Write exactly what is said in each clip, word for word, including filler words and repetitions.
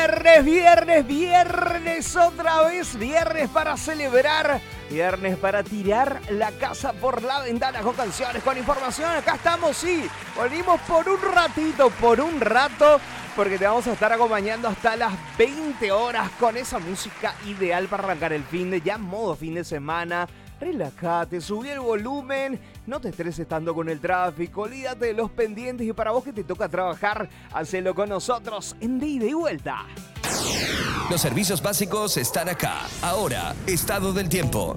Viernes, viernes, viernes, otra vez viernes para celebrar, viernes para tirar la casa por la ventana con canciones, con información. Acá estamos, sí, venimos por un ratito, por un rato, porque te vamos a estar acompañando hasta las veinte horas con esa música ideal para arrancar el fin de, ya modo fin de semana. Relájate, subí el volumen, no te estreses tanto con el tráfico, olvídate de los pendientes y para vos que te toca trabajar, hacelo con nosotros en de ida y vuelta. Los servicios básicos están acá. Ahora, estado del tiempo.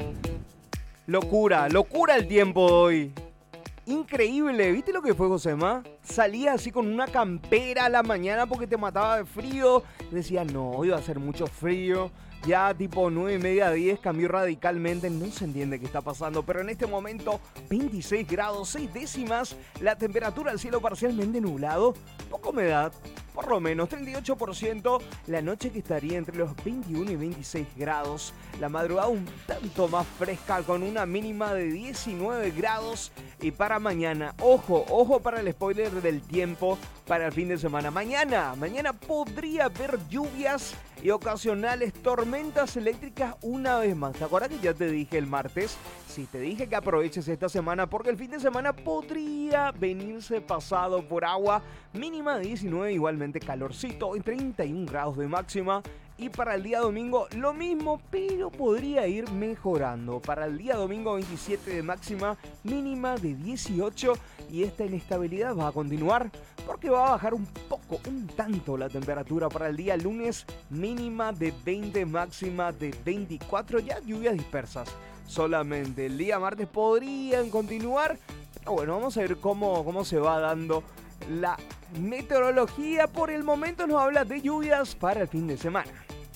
Locura, locura el tiempo hoy. Increíble, ¿viste lo que fue, Josema? Salía así con una campera a la mañana porque te mataba de frío. Decía, no, hoy va a ser mucho frío. Ya tipo nueve y media, diez, cambió radicalmente, no se entiende qué está pasando, pero en este momento veintiséis grados, seis décimas, la temperatura del cielo parcialmente nublado, poca humedad, por lo menos treinta y ocho por ciento, la noche que estaría entre los veintiuno y veintiséis grados, la madrugada un tanto más fresca con una mínima de diecinueve grados y para mañana, ojo, ojo para el spoiler del tiempo para el fin de semana, mañana, mañana podría haber lluvias y ocasionales tormentas eléctricas una vez más. ¿Te acuerdas que ya te dije el martes? Sí, te dije que aproveches esta semana porque el fin de semana podría venirse pasado por agua. Mínima de diecinueve, igualmente calorcito, en treinta y un grados de máxima. Y para el día domingo lo mismo, pero podría ir mejorando. Para el día domingo veintisiete de máxima, mínima de dieciocho. Y esta inestabilidad va a continuar porque va a bajar un poco, un tanto la temperatura para el día lunes. Mínima de veinte, máxima de veinticuatro. Ya lluvias dispersas solamente. El día martes podrían continuar. Pero bueno, vamos a ver cómo, cómo se va dando la meteorología. Por el momento nos habla de lluvias para el fin de semana.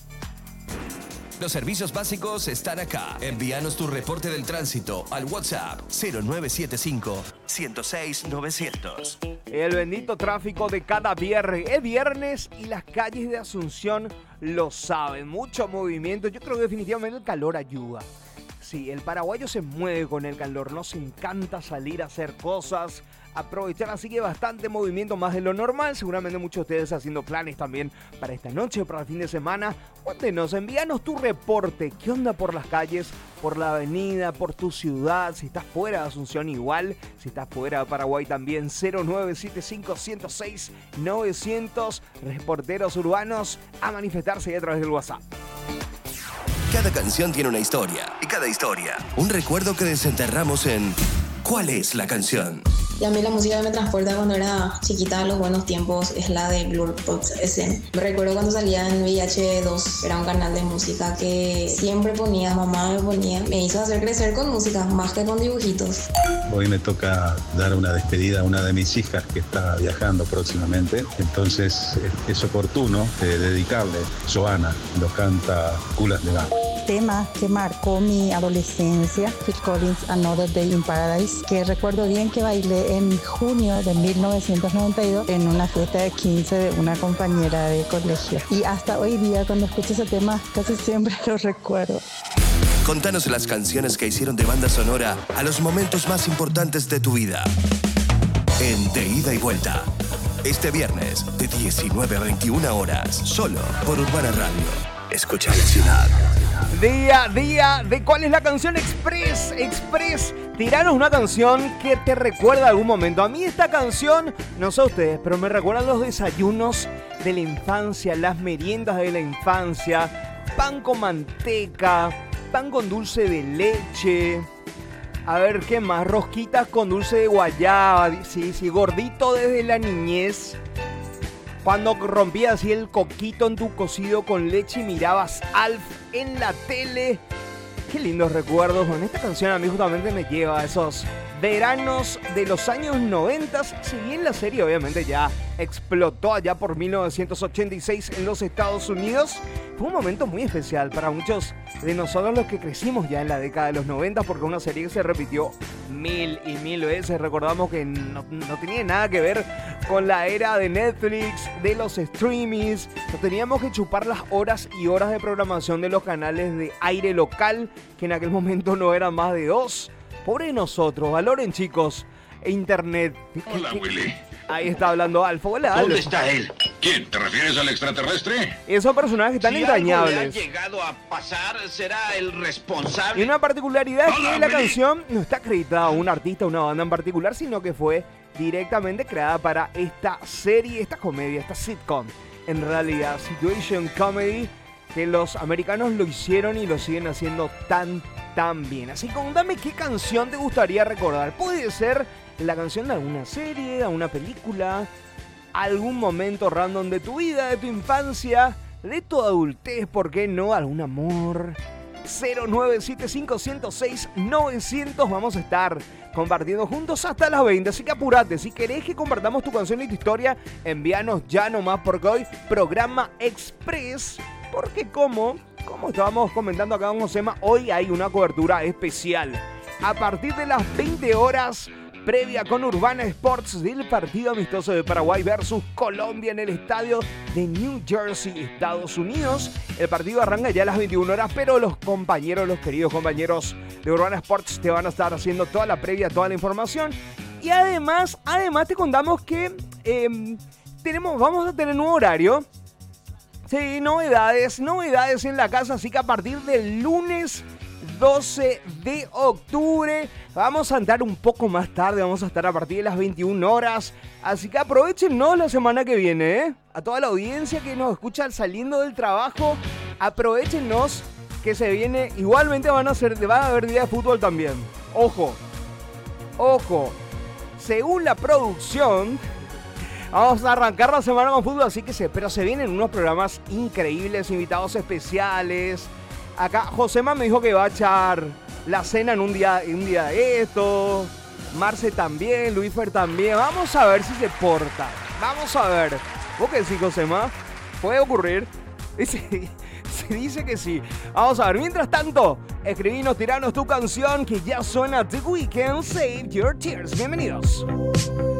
Los servicios básicos están acá. Envíanos tu reporte del tránsito al WhatsApp cero nueve siete cinco, uno cero seis, novecientos. El bendito tráfico de cada viernes. Es viernes y las calles de Asunción lo saben. Mucho movimiento. Yo creo que definitivamente el calor ayuda. Sí, el paraguayo se mueve con el calor. Nos encanta salir a hacer cosas, aprovechar, así que bastante movimiento más de lo normal. Seguramente muchos de ustedes haciendo planes también para esta noche, para el fin de semana. Cuéntenos, envíanos tu reporte. ¿Qué onda por las calles, por la avenida, por tu ciudad? Si estás fuera de Asunción igual, si estás fuera de Paraguay también. Cero nueve siete cinco, uno cero seis, novecientos. Reporteros urbanos a manifestarse a través del WhatsApp. Cada canción tiene una historia y cada historia un recuerdo que desenterramos en ¿cuál es la canción? Y a mí la música que me transporta cuando era chiquita a los buenos tiempos es la de Blur Pops S M. Me recuerdo cuando salía en V H dos, era un canal de música que siempre ponía, mamá me ponía, me hizo hacer crecer con música más que con dibujitos. Hoy me toca dar una despedida a una de mis hijas que está viajando próximamente, entonces es oportuno eh, dedicarle. Joana lo canta Culas de Gato. Tema que marcó mi adolescencia, Phil Collins, Another Day in Paradise, que recuerdo bien que bailé en junio de mil novecientos noventa y dos en una fiesta de quince de una compañera de colegio. Y hasta hoy día, cuando escucho ese tema, casi siempre lo recuerdo. Contanos las canciones que hicieron de banda sonora a los momentos más importantes de tu vida. En De Ida y Vuelta. Este viernes, de diecinueve a veintiuna horas, solo por Urbana Radio. Escucha la ciudad. Día, día de cuál es la canción Express, Express. Tiranos una canción que te recuerda algún momento. A mí esta canción, no sé ustedes, pero me recuerdan los desayunos de la infancia, las meriendas de la infancia, pan con manteca, pan con dulce de leche. A ver, ¿qué más? Rosquitas con dulce de guayaba. Sí, sí, gordito desde la niñez. Cuando rompías así el coquito en tu cocido con leche y mirabas Alf en la tele. Qué lindos recuerdos. Con esta canción a mí justamente me lleva a esos veranos de los años noventa. Si bien la serie obviamente ya explotó allá por mil novecientos ochenta y seis en los Estados Unidos, fue un momento muy especial para muchos de nosotros los que crecimos ya en la década de los noventa, porque una serie que se repitió mil y mil veces. Recordamos que no, no tenía nada que ver con la era de Netflix, de los streamings. Nos teníamos que chupar las horas y horas de programación de los canales de aire local, que en aquel momento no eran más de dos. Pobre nosotros, valoren chicos, internet. Hola, Willy. Ahí está hablando Alfa. Hola, Alfa. ¿Dónde está él? ¿Quién? ¿Te refieres al extraterrestre? Esos personajes tan si entrañables. algo le ha llegado a pasar, será el responsable. Y una particularidad es que Hola, la Billy. canción no está acreditada a un artista o una banda en particular, sino que fue directamente creada para esta serie, esta comedia, esta sitcom. En realidad, Situation Comedy, que los americanos lo hicieron y lo siguen haciendo tan, tan bien. Así que contame qué canción te gustaría recordar. Puede ser la canción de alguna serie, de alguna película, algún momento random de tu vida, de tu infancia, de tu adultez, ¿por qué no? Algún amor. cero nueve siete cinco cero seis novecientos. Vamos a estar compartiendo juntos hasta las veinte. Así que apurate. Si querés que compartamos tu canción y tu historia, envíanos ya nomás, porque hoy programa express. Porque como, como estábamos comentando acá con Josema, hoy hay una cobertura especial. A partir de las veinte horas, previa con Urbana Sports del partido amistoso de Paraguay versus Colombia en el estadio de New Jersey, Estados Unidos. El partido arranca ya a las veintiuna horas, pero los compañeros, los queridos compañeros de Urbana Sports te van a estar haciendo toda la previa, toda la información. Y además, además te contamos que eh, tenemos, vamos a tener un nuevo horario. Sí, novedades, novedades en la casa, así que a partir del lunes doce de octubre vamos a andar un poco más tarde, vamos a estar a partir de las veintiuna horas, así que aprovechenos la semana que viene, ¿eh? A toda la audiencia que nos escucha saliendo del trabajo, aprovechenos que se viene, igualmente van a, ser, van a haber días de fútbol también, ojo, ojo, según la producción, vamos a arrancar la semana con fútbol, así que se, pero se vienen unos programas increíbles, invitados especiales. Acá Josema me dijo que va a echar la cena en un día, en un día de esto. Marce también, Luisfer también. Vamos a ver si se porta. Vamos a ver. ¿Vos qué decís, Josema? ¿Puede ocurrir? Se, se dice que sí. Vamos a ver. Mientras tanto, escribinos, tiranos tu canción que ya suena The Weeknd, Save Your Tears. Bienvenidos.